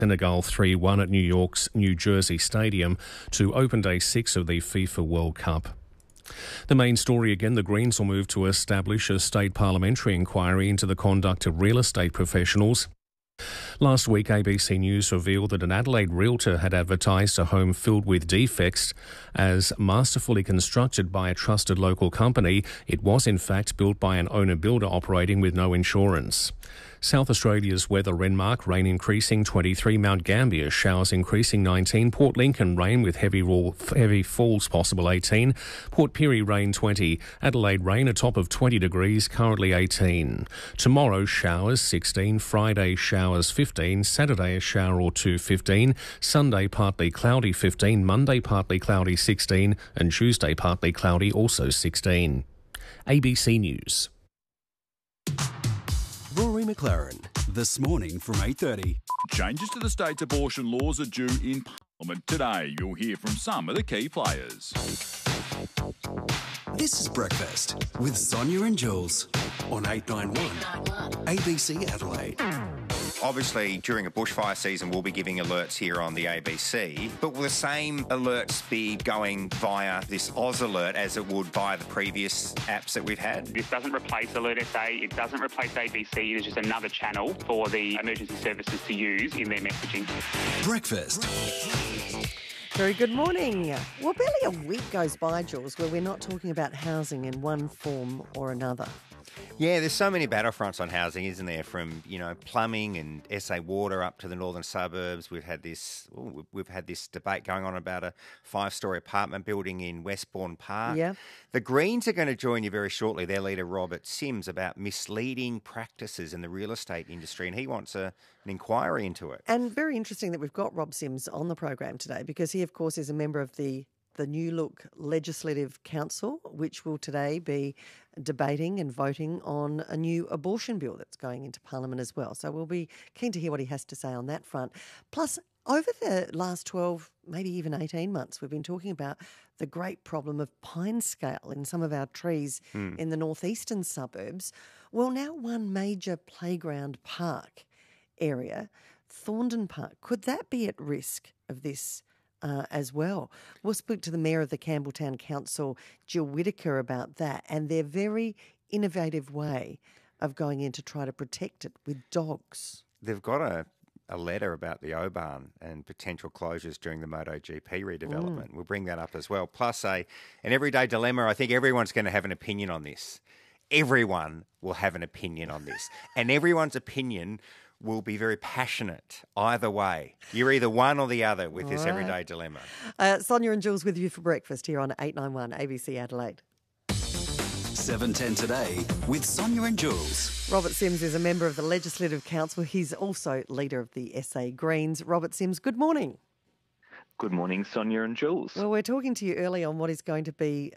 Senegal 3-1 at New York's New Jersey Stadium to open day 6 of the FIFA World Cup. The main story again, the Greens will move to establish a state parliamentary inquiry into the conduct of real estate professionals. Last week, ABC News revealed that an Adelaide realtor had advertised a home filled with defects as masterfully constructed by a trusted local company. It was in fact built by an owner-builder operating with no insurance. South Australia's weather, Renmark, rain increasing 23, Mount Gambier, showers increasing 19, Port Lincoln, rain with heavy falls possible 18, Port Pirie, rain 20, Adelaide, rain a top of 20 degrees, currently 18. Tomorrow, showers 16, Friday, showers 15, Saturday, a shower or two 15, Sunday, partly cloudy 15, Monday, partly cloudy 16, and Tuesday, partly cloudy also 16. ABC News. Rory McLaren, This Morning from 8:30. Changes to the state's abortion laws are due in Parliament today. You'll hear from some of the key players. This is Breakfast with Sonia and Jules on 891 ABC Adelaide. Obviously, during a bushfire season, we'll be giving alerts here on the ABC, but will the same alerts be going via this Oz Alert as it would via the previous apps that we've had? This doesn't replace Alert SA, it doesn't replace ABC, it is just another channel for the emergency services to use in their messaging. Breakfast. Very good morning. Well, barely a week goes by, Jules, where we're not talking about housing in one form or another. Yeah, there's so many battlefronts on housing, isn't there? From, plumbing and SA Water up to the northern suburbs. We've had this debate going on about a 5-storey apartment building in Westbourne Park. Yeah. The Greens are going to join you very shortly. Their leader, Robert Sims, about misleading practices in the real estate industry, and he wants an inquiry into it. And very interesting that we've got Rob Sims on the program today, because he, of course, is a member of the New Look Legislative Council, which will today be debating and voting on a new abortion bill that's going into Parliament as well. So we'll be keen to hear what he has to say on that front. Plus, over the last 12, maybe even 18 months, we've been talking about the great problem of pine scale in some of our trees in the northeastern suburbs. Well, now one major playground park area, Thorndon Park, could that be at risk of this as well? We'll speak to the Mayor of the Campbelltown Council, Jill Whittaker, about that and their very innovative way of going in to try to protect it with dogs. They've got a letter about the Oban and potential closures during the MotoGP redevelopment. We'll bring that up as well. Plus an everyday dilemma. I think everyone's going to have an opinion on this. Everyone will have an opinion on this. And everyone's opinion will be very passionate either way. You're either one or the other with this everyday dilemma. Sonia and Jules with you for breakfast here on 891 ABC Adelaide. 7:10 today with Sonia and Jules. Robert Sims is a member of the Legislative Council. He's also leader of the SA Greens. Robert Sims, good morning. Good morning, Sonia and Jules. Well, we're talking to you early on what is going to be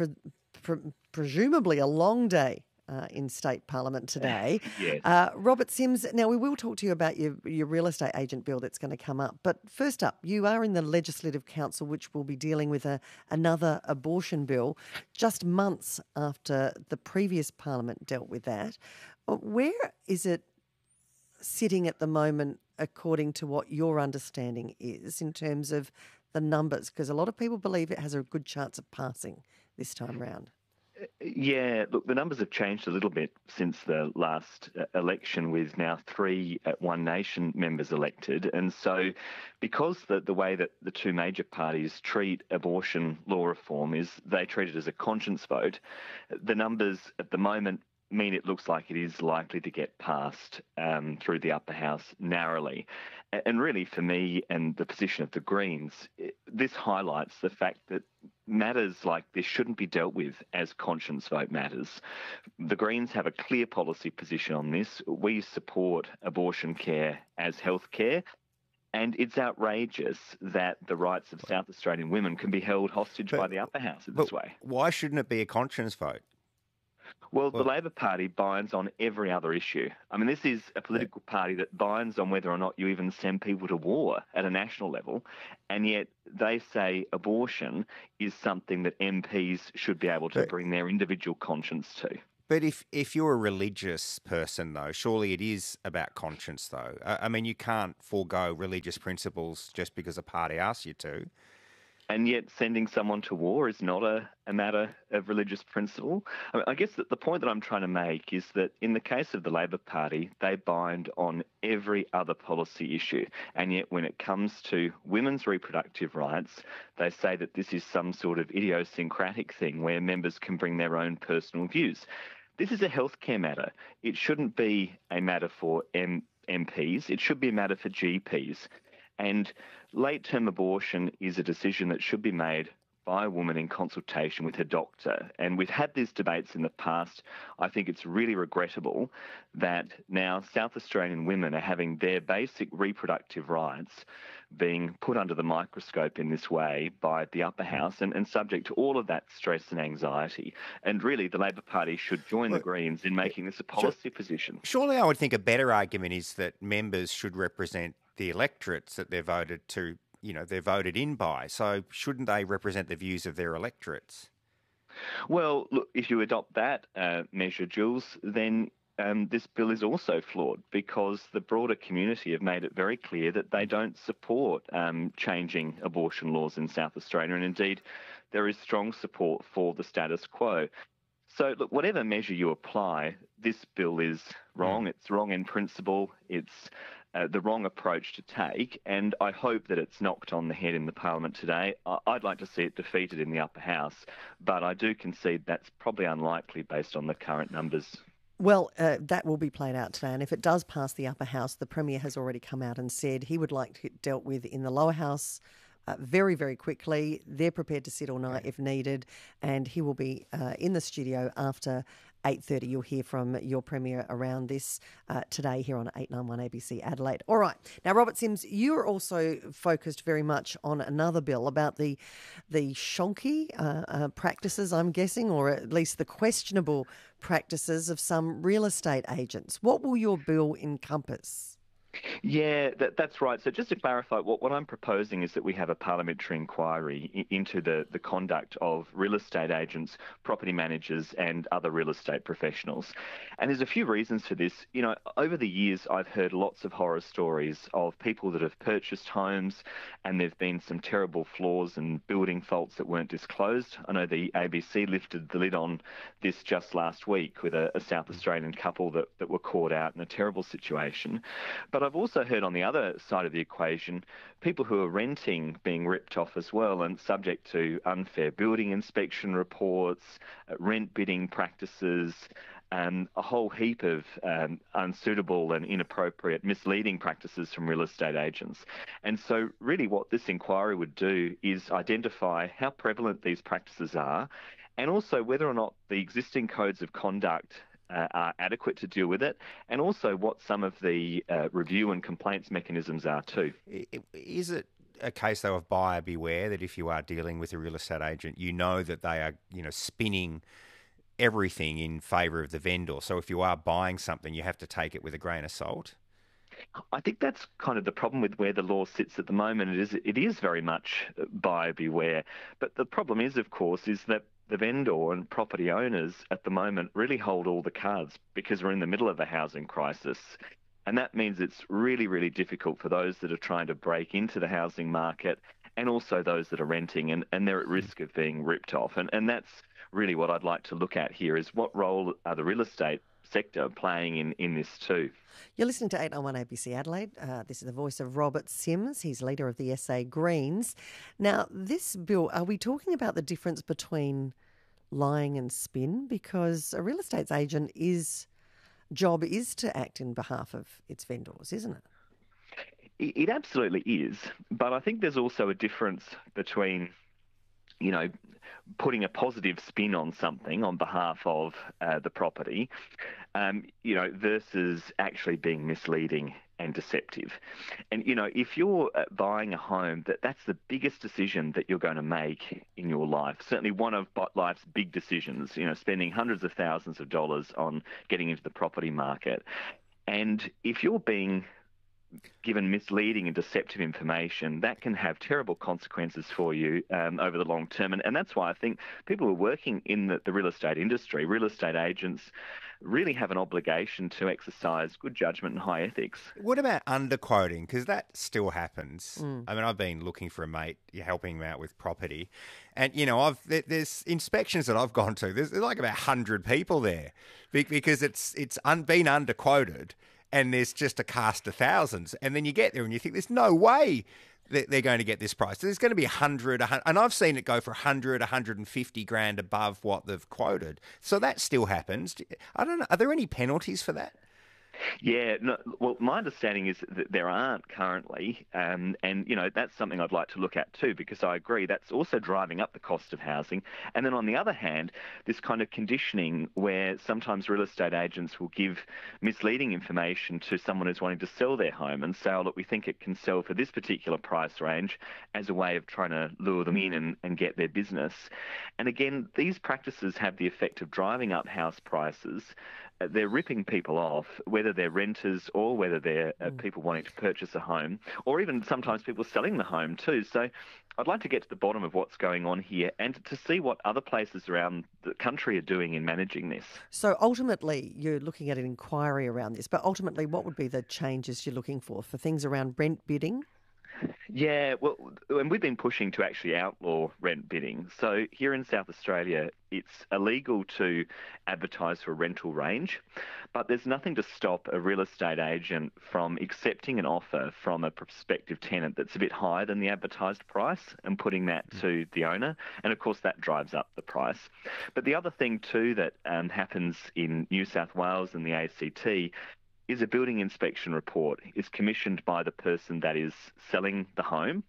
presumably a long day in State Parliament today. Yes. Robert Sims, now we will talk to you about your real estate agent bill that's going to come up. But first up, you are in the Legislative Council, which will be dealing with another abortion bill just months after the previous Parliament dealt with that. Where is it sitting at the moment, according to what your understanding is, in terms of the numbers? Because a lot of people believe it has a good chance of passing this time round. Yeah, look, the numbers have changed a little bit since the last election, with now 3 One Nation members elected. And so because the way that the two major parties treat abortion law reform is they treat it as a conscience vote, the numbers at the moment mean it looks like it is likely to get passed through the upper house narrowly. And really, for me and the position of the Greens, this highlights the fact that matters like this shouldn't be dealt with as conscience vote matters. The Greens have a clear policy position on this. We support abortion care as health care. And it's outrageous that the rights of South Australian women can be held hostage by the upper house in this way. Why shouldn't it be a conscience vote? Well, the Labor Party binds on every other issue. I mean, this is a political party that binds on whether or not you even send people to war at a national level, and yet they say abortion is something that MPs should be able to bring their individual conscience to. But if you're a religious person, though, surely it is about conscience, though. I mean, you can't forego religious principles just because a party asks you to. And yet sending someone to war is not a matter of religious principle. I guess that the point that I'm trying to make is that in the case of the Labor Party, they bind on every other policy issue. And yet when it comes to women's reproductive rights, they say that this is some sort of idiosyncratic thing where members can bring their own personal views. This is a healthcare matter. It shouldn't be a matter for MPs. It should be a matter for GPs. And late-term abortion is a decision that should be made by a woman in consultation with her doctor. And we've had these debates in the past. I think it's really regrettable that now South Australian women are having their basic reproductive rights being put under the microscope in this way by the upper house and subject to all of that stress and anxiety. And really, the Labor Party should join the Greens in making this a policy position. Surely I would think a better argument is that members should represent the electorates that they're voted to, they're voted in by. So shouldn't they represent the views of their electorates? Well, look, if you adopt that measure, Jules, then this bill is also flawed because the broader community have made it very clear that they don't support changing abortion laws in South Australia. And indeed, there is strong support for the status quo. So, look, whatever measure you apply, this bill is wrong. It's wrong in principle. It's the wrong approach to take, and I hope that it's knocked on the head in the Parliament today. I'd like to see it defeated in the upper house, but I do concede that's probably unlikely based on the current numbers. Well, that will be played out today, and if it does pass the upper house, the Premier has already come out and said he would like to get dealt with in the lower house very, very quickly. They're prepared to sit all night if needed, and he will be in the studio after 8:30. You'll hear from your Premier around this today here on 891 ABC Adelaide. All right. Now, Robert Sims, you're also focused very much on another bill about the shonky practices, I'm guessing, or at least the questionable practices of some real estate agents. What will your bill encompass? Yeah, that's right. So just to clarify, what I'm proposing is that we have a parliamentary inquiry into the conduct of real estate agents, property managers and other real estate professionals. And there's a few reasons for this. Over the years, I've heard lots of horror stories of people that have purchased homes and there've been some terrible flaws and building faults that weren't disclosed. I know the ABC lifted the lid on this just last week with a South Australian couple that were caught out in a terrible situation. But I've also heard on the other side of the equation, people who are renting being ripped off as well and subject to unfair building inspection reports, rent bidding practices, a whole heap of unsuitable and inappropriate misleading practices from real estate agents. And so really what this inquiry would do is identify how prevalent these practices are and also whether or not the existing codes of conduct are adequate to deal with it, and also what some of the review and complaints mechanisms are too. Is it a case, though, of buyer beware, that if you are dealing with a real estate agent, you know that they are, spinning everything in favour of the vendor? So if you are buying something, you have to take it with a grain of salt? I think that's kind of the problem with where the law sits at the moment. It is very much buyer beware. But the problem is, of course, is that the vendor and property owners at the moment really hold all the cards because we're in the middle of a housing crisis. And that means it's really, really difficult for those that are trying to break into the housing market and also those that are renting, and they're at risk of being ripped off. And that's really what I'd like to look at here, is what role are the real estate sector playing in this too. You're listening to 891 ABC Adelaide. This is the voice of Robert Sims. He's leader of the SA Greens. Now, this bill, are we talking about the difference between lying and spin? Because a real estate agent's job is to act in behalf of its vendors, isn't it? It absolutely is. But I think there's also a difference between, putting a positive spin on something on behalf of the property, versus actually being misleading and deceptive. And, if you're buying a home, that's the biggest decision that you're going to make in your life. Certainly one of life's big decisions, spending hundreds of thousands of dollars on getting into the property market. And if you're being given misleading and deceptive information, that can have terrible consequences for you over the long term. And that's why I think people who are working in the real estate industry, real estate agents, really have an obligation to exercise good judgment and high ethics. What about underquoting? Because that still happens. I mean, I've been looking for a mate, helping him out with property. And, there's inspections that I've gone to. There's like about 100 people there because it's been underquoted and there's just a cast of thousands. And then you get there and you think there's no way they're going to get this price. There's going to be 100, and I've seen it go for 100, 150 grand above what they've quoted. So that still happens. I don't know. Are there any penalties for that? Yeah, no, well, my understanding is that there aren't currently, and that's something I'd like to look at too, because I agree that's also driving up the cost of housing. And then on the other hand, this kind of conditioning where sometimes real estate agents will give misleading information to someone who's wanting to sell their home and say, oh, look, we think it can sell for this particular price range, as a way of trying to lure them in and get their business. And again, these practices have the effect of driving up house prices. They're ripping people off, whether they're renters or whether they're people wanting to purchase a home, or even sometimes people selling the home too. So I'd like to get to the bottom of what's going on here and to see what other places around the country are doing in managing this. So ultimately, you're looking at an inquiry around this, but ultimately what would be the changes you're looking for things around rent bidding? Yeah, well, and we've been pushing to actually outlaw rent bidding. So here in South Australia, it's illegal to advertise for a rental range, but there's nothing to stop a real estate agent from accepting an offer from a prospective tenant that's a bit higher than the advertised price and putting that to the owner. And of course, that drives up the price. But the other thing too that happens in New South Wales and the ACT is a building inspection report. It's commissioned by the person that is selling the home,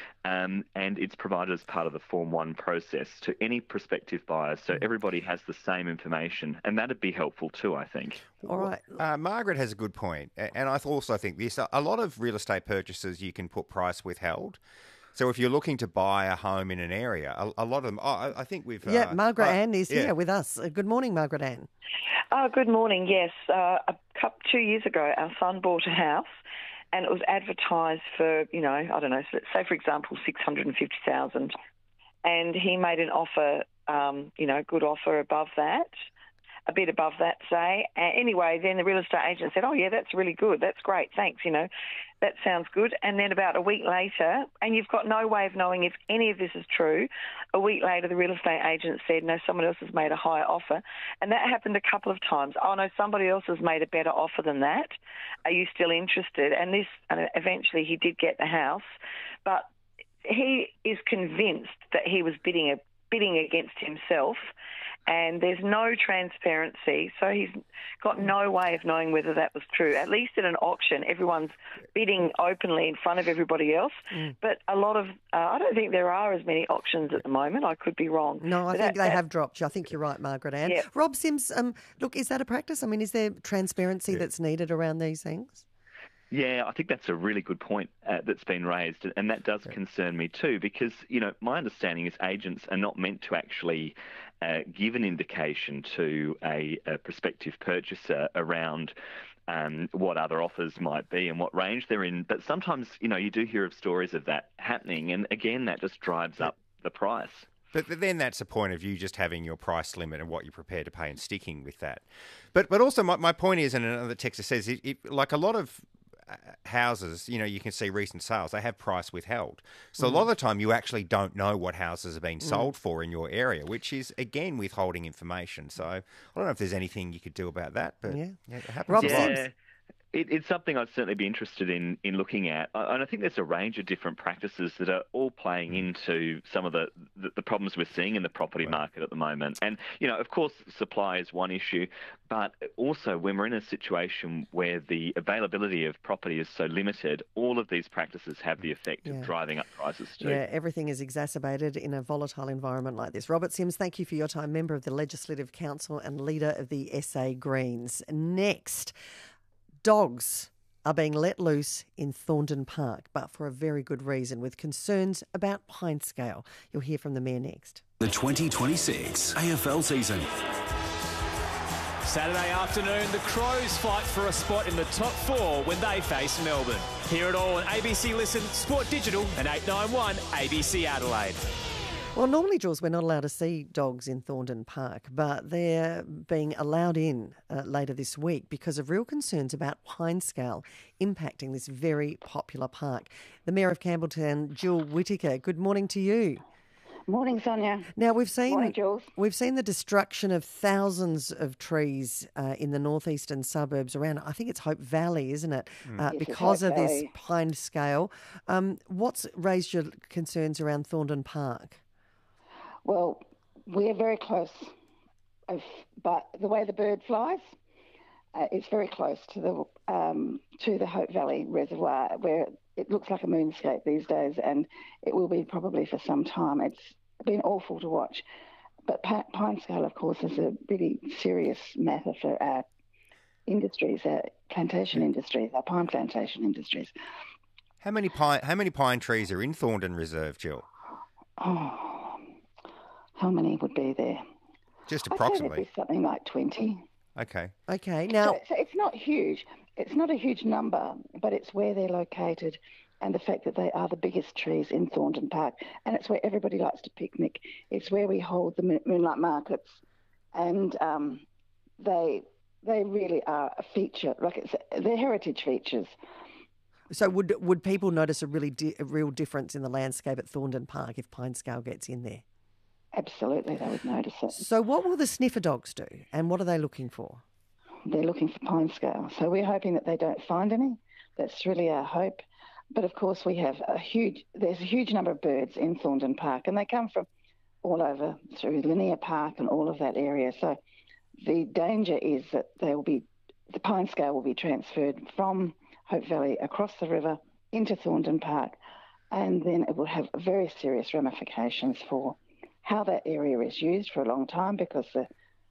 and it's provided as part of the Form 1 process to any prospective buyer. So everybody has the same information, and that'd be helpful too, I think. All right. Margaret has a good point, and I also think this. A lot of real estate purchases, you can put price withheld. So if you're looking to buy a home in an area, a lot of them, I think we've... Margaret Ann is here with us. Good morning, Margaret Ann. Good morning, yes. 2 years ago, our son bought a house and it was advertised for, I don't know, so let's say, for example, $650,000. And he made an offer, good offer above that, a bit above that, say. Anyway, then the real estate agent said, oh, yeah, that's really good. That's great. Thanks, that sounds good. And then about a week later, and you've got no way of knowing if any of this is true, a week later the real estate agent said, no, someone else has made a higher offer. And that happened a couple of times. Oh, no, somebody else has made a better offer than that. Are you still interested? And eventually he did get the house. But he is convinced that he was bidding against himself, and there's no transparency, so he's got no way of knowing whether that was true. At least at an auction, everyone's bidding openly in front of everybody else, but a lot of, I don't think there are as many auctions at the moment. I could be wrong. No, I think they have dropped. I think you're right, Margaret Ann. Yeah. Rob Sims, look, is that a practice? I mean, is there transparency that's needed around these things? Yeah, I think that's a really good point that's been raised, and that does concern me too, because, my understanding is agents are not meant to actually give an indication to a prospective purchaser around what other offers might be and what range they're in. But sometimes, you do hear of stories of that happening, and again, that just drives up the price. But then that's a point of you just having your price limit and what you're prepared to pay and sticking with that. But also my point is, and another texter says, like a lot of houses, you can see recent sales, they have price withheld. So a lot of the time you actually don't know what houses are being sold for in your area, which is, again, withholding information. So I don't know if there's anything you could do about that, but it happens. Rob Sims. It's something I'd certainly be interested in looking at. And I think there's a range of different practices that are all playing into some of the problems we're seeing in the property market at the moment. And, of course, supply is one issue, but also when we're in a situation where the availability of property is so limited, all of these practices have the effect of driving up prices too. Yeah, everything is exacerbated in a volatile environment like this. Robert Sims, thank you for your time, member of the Legislative Council and leader of the SA Greens. Next, dogs are being let loose in Thorndon Park, but for a very good reason, with concerns about pine scale. You'll hear from the Mayor next. The 2026 AFL season. Saturday afternoon, the Crows fight for a spot in the top 4 when they face Melbourne. Hear it all on ABC Listen, Sport Digital and 891 ABC Adelaide. Well, normally, Jules, we're not allowed to see dogs in Thorndon Park, but they're being allowed in later this week because of real concerns about pine scale impacting this very popular park. The Mayor of Campbelltown, Jill Whittaker, good morning to you. Morning, Sonia. Now, we've seen the destruction of thousands of trees in the northeastern suburbs around, I think it's Hope Valley, isn't it, because of this pine scale. What's raised your concerns around Thorndon Park? Well, we're very close, but the way the bird flies, it's very close to the Hope Valley Reservoir, where it looks like a moonscape these days, and it will be probably for some time. It's been awful to watch. But pine scale, of course, is a really serious matter for our industries, our plantation industries, our pine plantation industries. How many pine trees are in Thorndon Reserve, Jill? Oh, how many would be there? Just approximately. I'd say there'd be something like 20. Okay. Now, so it's not huge. It's not a huge number, but it's where they're located and the fact that they are the biggest trees in Thorndon Park, and it's where everybody likes to picnic. It's where we hold the moonlight markets, and they really are a feature. They're heritage features. So would people notice a real difference in the landscape at Thorndon Park if pine scale gets in there? Absolutely, they would notice it. So what will the sniffer dogs do, and what are they looking for? They're looking for pine scale. So we're hoping that they don't find any. That's really our hope. But of course, there's a huge number of birds in Thorndon Park, and they come from all over through Linear Park and all of that area. So the danger is that the pine scale will be transferred from Hope Valley across the river into Thorndon Park, and then it will have very serious ramifications for how that area is used for a long time, because the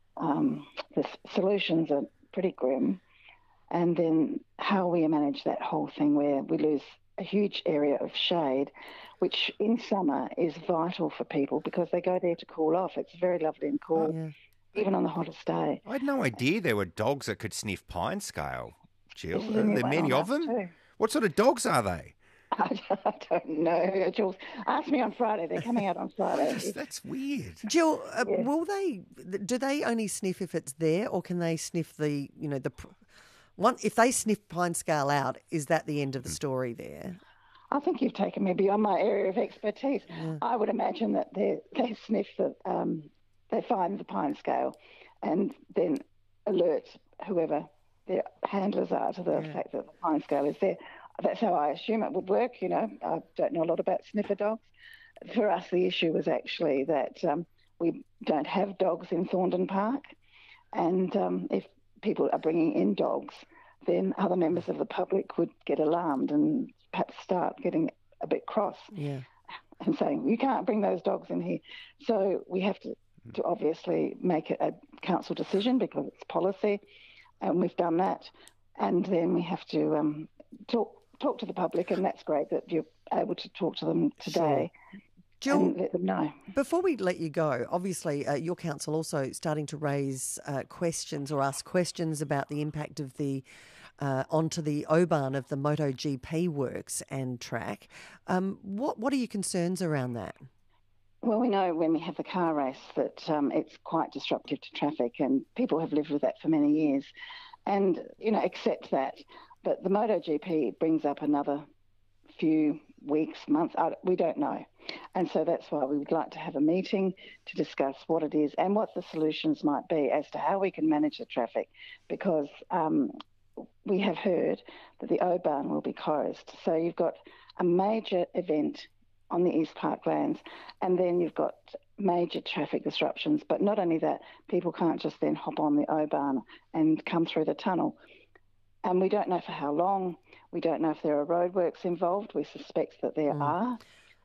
solutions are pretty grim, and then how we manage that whole thing where we lose a huge area of shade, which in summer is vital for people because they go there to cool off. It's very lovely and cool, even on the hottest day. I had no idea there were dogs that could sniff pine scale, Jill. Are there many of them? Too. What sort of dogs are they? I don't know, Jules. Ask me on Friday. They're coming out on Friday. That's weird. Jill, do they only sniff if it's there, or can they sniff if they sniff pine scale out, is that the end of the story there? I think you've taken me beyond my area of expertise. Yeah. I would imagine that they sniff they find the pine scale and then alert whoever their handlers are to the fact that the pine scale is there. That's how I assume it would work. I don't know a lot about sniffer dogs. For us, the issue was actually that we don't have dogs in Thorndon Park, and if people are bringing in dogs, then other members of the public would get alarmed and perhaps start getting a bit cross and saying, you can't bring those dogs in here. So we have to obviously make it a council decision because it's policy, and we've done that. And then we have to talk to the public, and that's great that you're able to talk to them today. Sure. Jill, and let them know. Before we let you go, obviously your council also starting to raise questions or ask questions about the impact of onto the Oban of the MotoGP works and track. What are your concerns around that? Well, we know when we have the car race that it's quite disruptive to traffic, and people have lived with that for many years, and accept that. But the MotoGP brings up another few weeks, months, we don't know. And so that's why we would like to have a meeting to discuss what it is and what the solutions might be as to how we can manage the traffic, because we have heard that the Oban will be closed. So you've got a major event on the East Parklands, and then you've got major traffic disruptions. But not only that, people can't just then hop on the Oban and come through the tunnel. And we don't know for how long. We don't know if there are roadworks involved. We suspect that there are.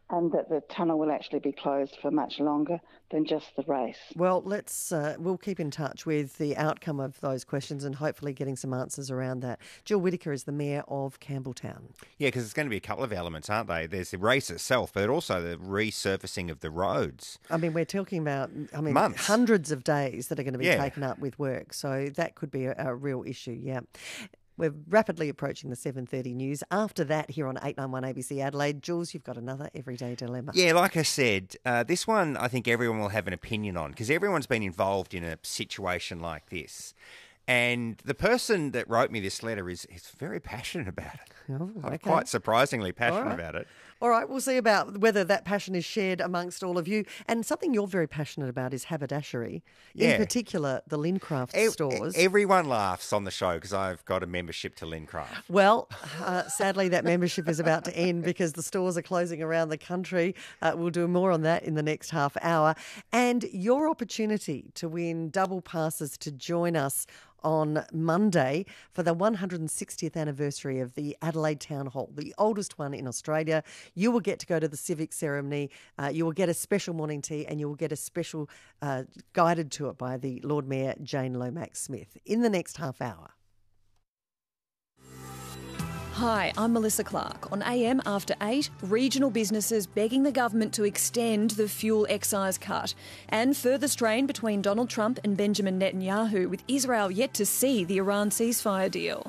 and that the tunnel will actually be closed for much longer than just the race. Well, we'll keep in touch with the outcome of those questions and hopefully getting some answers around that. Jill Whittaker is the Mayor of Campbelltown. Yeah, because there's going to be a couple of elements, aren't they? There's the race itself, but also the resurfacing of the roads. I mean, we're talking about months. Hundreds of days that are going to be taken up with work. So that could be a real issue, yeah. We're rapidly approaching the 7:30 news. After that, here on 891 ABC Adelaide, Jules, you've got another everyday dilemma. Yeah, like I said, this one I think everyone will have an opinion on because everyone's been involved in a situation like this. And the person that wrote me this letter is very passionate about it. Oh, okay. Quite surprisingly passionate about it. All right, we'll see about whether that passion is shared amongst all of you. And something you're very passionate about is haberdashery, in particular the Lincraft stores. Everyone laughs on the show because I've got a membership to Lincraft. Well, sadly, that membership is about to end because the stores are closing around the country. We'll do more on that in the next half hour. And your opportunity to win double passes to join us on Monday for the 160th anniversary of the Adelaide Town Hall, the oldest one in Australia. You will get to go to the civic ceremony. You will get a special morning tea and you will get a special guided tour by the Lord Mayor, Jane Lomax-Smith, in the next half hour. Hi, I'm Melissa Clark. On AM After 8, regional businesses begging the government to extend the fuel excise cut and further strain between Donald Trump and Benjamin Netanyahu, with Israel yet to see the Iran ceasefire deal.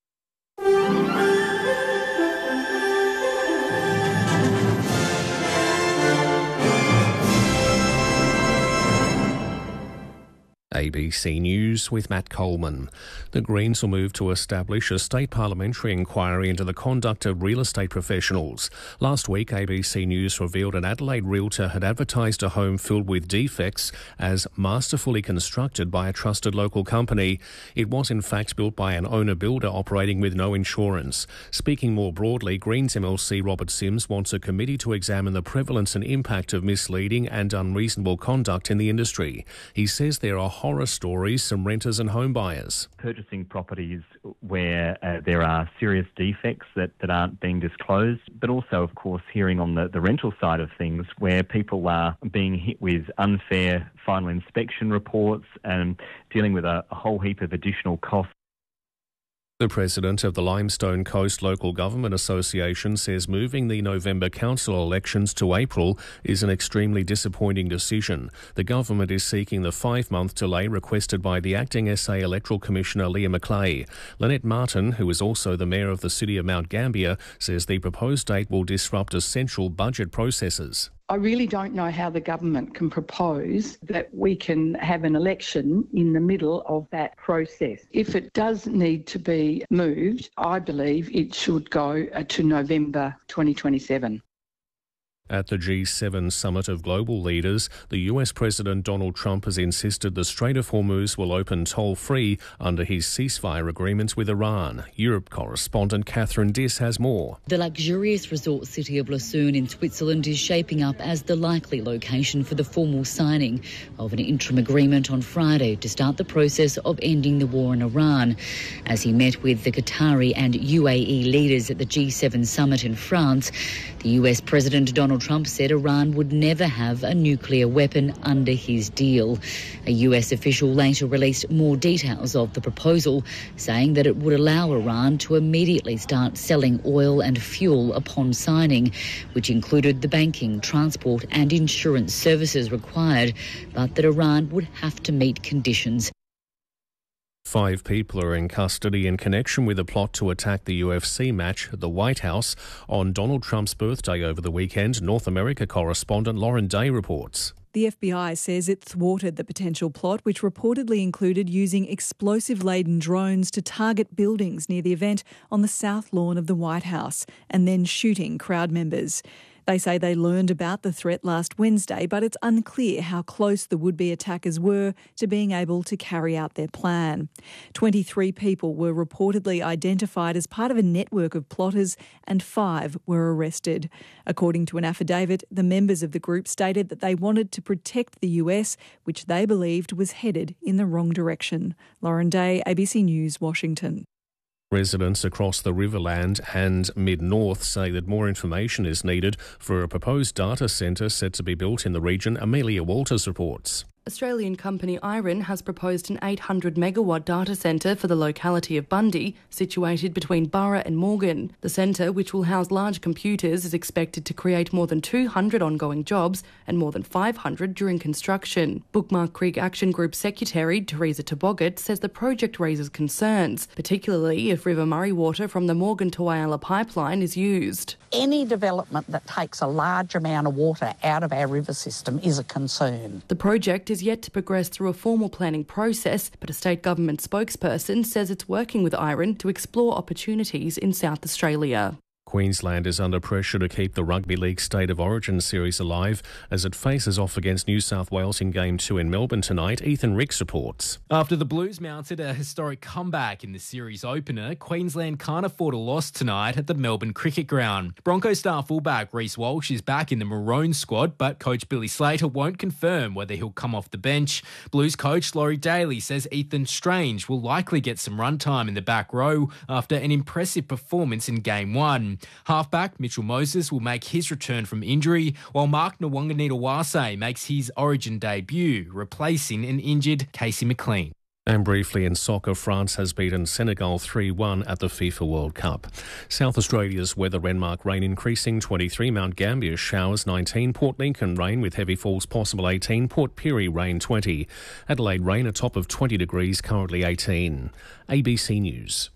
ABC News with Matt Coleman. The Greens will move to establish a state parliamentary inquiry into the conduct of real estate professionals. Last week, ABC News revealed an Adelaide realtor had advertised a home filled with defects as masterfully constructed by a trusted local company. It was in fact built by an owner-builder operating with no insurance. Speaking more broadly, Greens MLC Robert Sims wants a committee to examine the prevalence and impact of misleading and unreasonable conduct in the industry. He says there are horror stories from renters and home buyers. Purchasing properties where there are serious defects that aren't being disclosed, but also, of course, hearing on the rental side of things where people are being hit with unfair final inspection reports and dealing with a whole heap of additional costs. The president of the Limestone Coast Local Government Association says moving the November council elections to April is an extremely disappointing decision. The government is seeking the 5-month delay requested by the acting SA Electoral Commissioner Leah Macleay. Lynette Martin, who is also the mayor of the city of Mount Gambier, says the proposed date will disrupt essential budget processes. I really don't know how the government can propose that we can have an election in the middle of that process. If it does need to be moved, I believe it should go to November 2027. At the G7 summit of global leaders, the US President Donald Trump has insisted the Strait of Hormuz will open toll-free under his ceasefire agreements with Iran. Europe correspondent Catherine Diss has more. The luxurious resort city of Lucerne in Switzerland is shaping up as the likely location for the formal signing of an interim agreement on Friday to start the process of ending the war in Iran. As he met with the Qatari and UAE leaders at the G7 summit in France, the US President Donald Trump said Iran would never have a nuclear weapon under his deal. A US official later released more details of the proposal, saying that it would allow Iran to immediately start selling oil and fuel upon signing, which included the banking, transport and insurance services required, but that Iran would have to meet conditions. 5 people are in custody in connection with a plot to attack the UFC match at the White House on Donald Trump's birthday over the weekend. North America correspondent Lauren Day reports. The FBI says it thwarted the potential plot, which reportedly included using explosive-laden drones to target buildings near the event on the south lawn of the White House and then shooting crowd members. They say they learned about the threat last Wednesday, but it's unclear how close the would-be attackers were to being able to carry out their plan. 23 people were reportedly identified as part of a network of plotters and 5 were arrested. According to an affidavit, the members of the group stated that they wanted to protect the US, which they believed was headed in the wrong direction. Lauren Day, ABC News, Washington. Residents across the Riverland and Mid-North say that more information is needed for a proposed data centre set to be built in the region. Amelia Walters reports. Australian company Iron has proposed an 800 megawatt data centre for the locality of Bundy, situated between Burra and Morgan. The centre, which will house large computers, is expected to create more than 200 ongoing jobs and more than 500 during construction. Bookmark Creek Action Group Secretary Teresa Toboggat says the project raises concerns, particularly if River Murray water from the Morgan to Whyalla pipeline is used. Any development that takes a large amount of water out of our river system is a concern. The project is yet to progress through a formal planning process, but a state government spokesperson says it's working with Iron to explore opportunities in South Australia. Queensland is under pressure to keep the Rugby League State of Origin series alive as it faces off against New South Wales in Game 2 in Melbourne tonight. Ethan Ricks reports. After the Blues mounted a historic comeback in the series opener, Queensland can't afford a loss tonight at the Melbourne Cricket Ground. Broncos star fullback Reece Walsh is back in the Maroon squad, but coach Billy Slater won't confirm whether he'll come off the bench. Blues coach Laurie Daly says Ethan Strange will likely get some run time in the back row after an impressive performance in Game 1. Halfback Mitchell Moses will make his return from injury, while Mark Nwanganita-Wase makes his Origin debut, replacing an injured Casey McLean. And briefly in soccer, France has beaten Senegal 3-1 at the FIFA World Cup. South Australia's weather: Renmark rain increasing 23, Mount Gambier showers 19, Port Lincoln rain with heavy falls possible 18, Port Pirie rain 20, Adelaide rain a top of 20 degrees, currently 18. ABC News.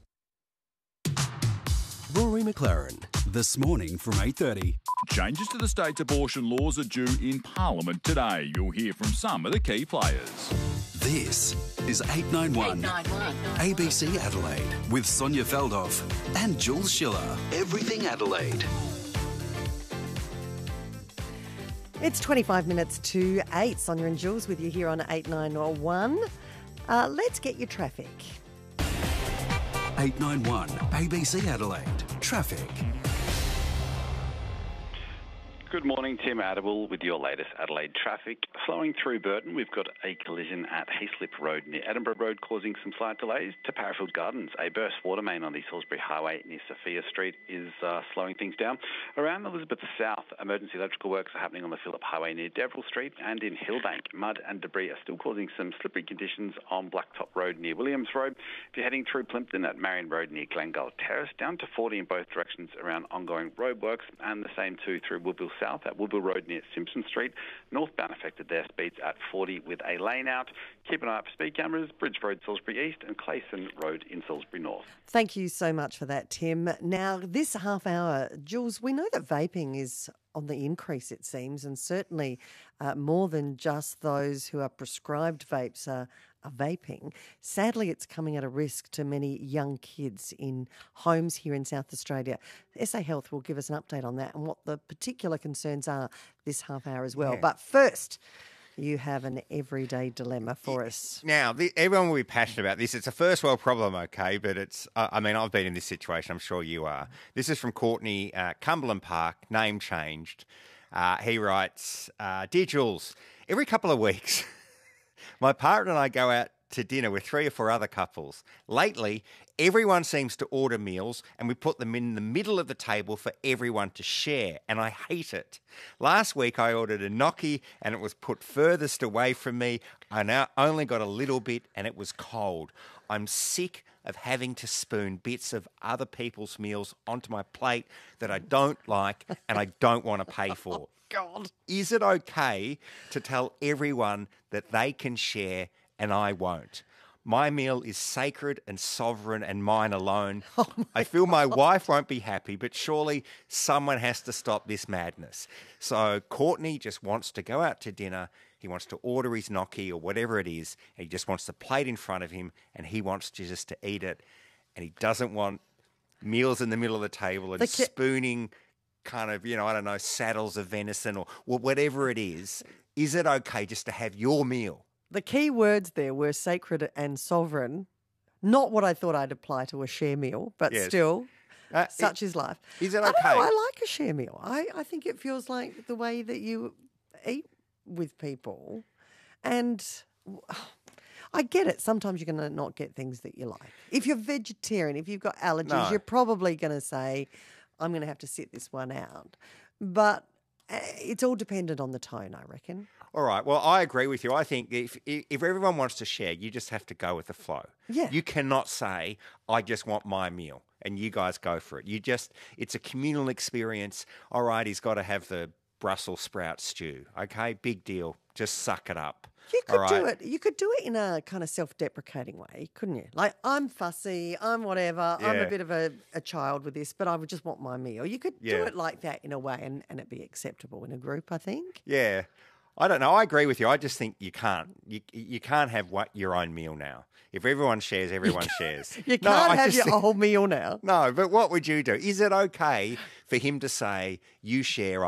Rory McLaren, This Morning from 8:30. Changes to the state's abortion laws are due in Parliament today. You'll hear from some of the key players. This is 891 ABC Adelaide with Sonia Feldhoff and Jules Schiller. Everything Adelaide. It's 25 minutes to 8. Sonia and Jules with you here on 891. Let's get your traffic. 891 ABC Adelaide. Traffic. Good morning, Tim Adable with your latest Adelaide traffic. Flowing through Burton, we've got a collision at Heaslip Road near Edinburgh Road causing some slight delays. To Parafield Gardens, a burst water main on the Salisbury Highway near Sophia Street is slowing things down. Around Elizabeth South, emergency electrical works are happening on the Phillip Highway near Deverell Street, and in Hillbank, mud and debris are still causing some slippery conditions on Blacktop Road near Williams Road. If you're heading through Plympton at Marion Road near Glengull Terrace, down to 40 in both directions around ongoing roadworks, and the same too through Woodville South at Woodville Road near Simpson Street. Northbound affected their speeds at 40 with a lane out. Keep an eye out for speed cameras, Bridge Road, Salisbury East, and Clayson Road in Salisbury North. Thank you so much for that, Tim. Now, this half hour, Jules, we know that vaping is on the increase, it seems, and certainly more than just those who are prescribed vapes are vaping. Sadly, it's coming at a risk to many young kids in homes here in South Australia. SA Health will give us an update on that and what the particular concerns are this half hour as well. Yeah. But first, you have an everyday dilemma for us. Now, everyone will be passionate about this. It's a first world problem, okay, but it's, I mean, I've been in this situation. I'm sure you are. This is from Courtney, Cumberland Park, name changed. He writes, Dear Jules, every couple of weeks, my partner and I go out to dinner with 3 or 4 other couples. Lately, everyone seems to order meals and we put them in the middle of the table for everyone to share, and I hate it. Last week, I ordered a gnocchi and it was put furthest away from me. I now only got a little bit and it was cold. I'm sick of having to spoon bits of other people's meals onto my plate that I don't like and I don't want to pay for. God. Is it okay to tell everyone that they can share and I won't? My meal is sacred and sovereign and mine alone. I feel my wife won't be happy, but surely someone has to stop this madness. So Courtney just wants to go out to dinner. He wants to order his gnocchi or whatever it is. And he just wants the plate in front of him and he wants just to eat it. And he doesn't want meals in the middle of the table and spooning kind of, I don't know, saddles of venison or whatever it is. Is it okay just to have your meal? The key words there were sacred and sovereign. Not what I thought I'd apply to a share meal, but still, such is life. Is it okay? I like a share meal. I think it feels like the way that you eat with people. And I get it. Sometimes you're going to not get things that you like. If you're vegetarian, if you've got allergies, you're probably going to say, I'm going to have to sit this one out. But it's all dependent on the tone, I reckon. All right. Well, I agree with you. I think if everyone wants to share, you just have to go with the flow. Yeah. You cannot say, I just want my meal and you guys go for it. It's a communal experience. All right, he's got to have the Brussels sprout stew. Okay, big deal. Just suck it up. You could do it. You could do it in a kind of self-deprecating way, couldn't you? Like, I'm fussy, I'm whatever, I'm a bit of a child with this, but I would just want my meal. You could do it like that in a way and it be acceptable in a group, I think. Yeah. I don't know. I agree with you. I just think you can't. You can't have your own meal now. If everyone shares, everyone shares. You can't have your whole meal now. No, but what would you do? Is it okay for him to say, you share,